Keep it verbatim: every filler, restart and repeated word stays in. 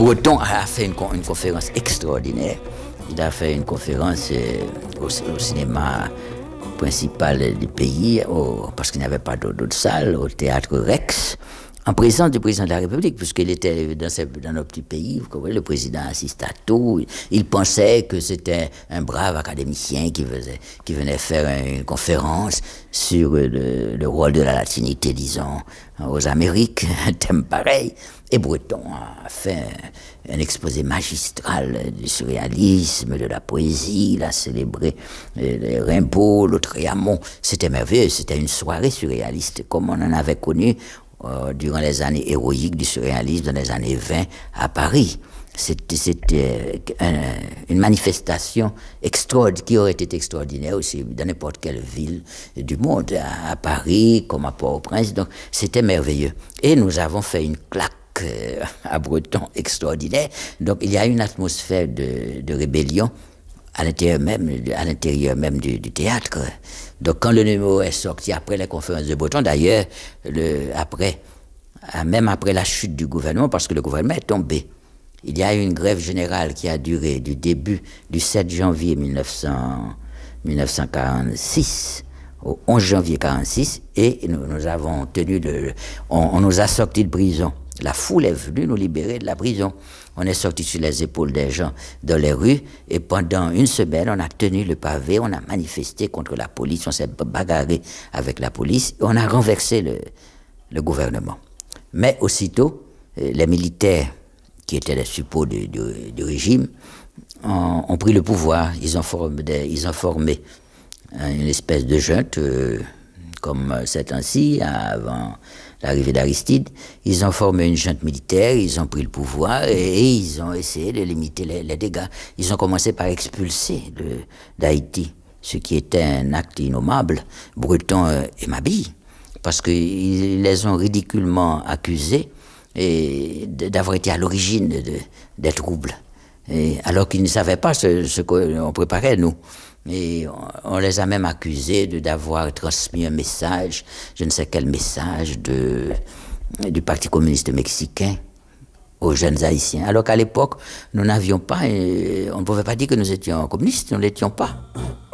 Breton a fait une, une conférence extraordinaire. Il a fait une conférence euh, au, au cinéma principal du pays, au, parce qu'il n'y avait pas d'autre salle, au théâtre Rex, en présence du président de la République, puisqu'il était dans, ces, dans nos petits pays. Vous comprenez, le président assiste à tout. Il, il pensait que c'était un brave académicien qui, faisait, qui venait faire une conférence sur le, le rôle de la latinité, disons, aux Amériques, un thème pareil. Et Breton a fait un, un exposé magistral du surréalisme, de la poésie. Il a célébré les Rimbaud, le Triamont. C'était merveilleux, c'était une soirée surréaliste comme on en avait connu euh, durant les années héroïques du surréalisme dans les années vingt à Paris. C'était, c'était un, une manifestation extraordinaire, qui aurait été extraordinaire aussi dans n'importe quelle ville du monde, à, à Paris comme à Port-au-Prince. Donc c'était merveilleux. Et nous avons fait une claque à Breton extraordinaire. Donc il y a une atmosphère de, de rébellion à l'intérieur même, à l'intérieur même du, du théâtre. Donc quand le numéro est sorti après la conférence de Breton, d'ailleurs, le, après, même après la chute du gouvernement, parce que le gouvernement est tombé, il y a eu une grève générale qui a duré du début du sept janvier mille neuf cents, mille neuf cent quarante-six au onze janvier mille neuf cent quarante-six, et nous, nous avons tenu le, on, on nous a sortis de prison. La foule est venue nous libérer de la prison. On est sorti sur les épaules des gens dans les rues, et pendant une semaine, on a tenu le pavé, on a manifesté contre la police, on s'est bagarré avec la police, et on a renversé le, le gouvernement. Mais aussitôt, les militaires, qui étaient les suppôts du, du, du régime, ont, ont pris le pouvoir. Ils ont formé, des, ils ont formé une espèce de junte, euh, comme ces temps-ci, avant l'arrivée d'Aristide. Ils ont formé une junte militaire, ils ont pris le pouvoir et, et ils ont essayé de limiter les, les dégâts. Ils ont commencé par expulser de, d'Haïti, ce qui était un acte innommable. Breton euh, et Mabille, parce qu'ils les ont ridiculement accusés et d'avoir été à l'origine de, de, des troubles, et alors qu'ils ne savaient pas ce, ce qu'on préparait, nous. Et on, on les a même accusés de, d'avoir transmis un message, je ne sais quel message, de, du Parti communiste mexicain aux jeunes Haïtiens. Alors qu'à l'époque, nous n'avions pas, on ne pouvait pas dire que nous étions communistes, nous ne l'étions pas.